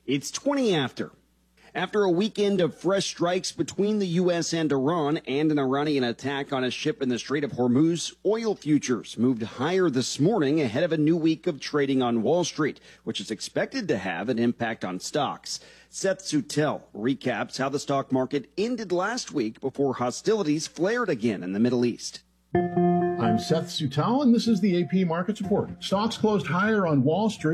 It's 20 after. After a weekend of fresh strikes between the U.S. and Iran and an Iranian attack on a ship in the Strait of Hormuz, oil futures moved higher this morning ahead of a new week of trading on Wall Street, which is expected to have an impact on stocks. Seth Sutel recaps how the stock market ended last week before hostilities flared again in the Middle East. I'm Seth Sutel, and this is the AP Markets Report. Stocks closed higher on Wall Street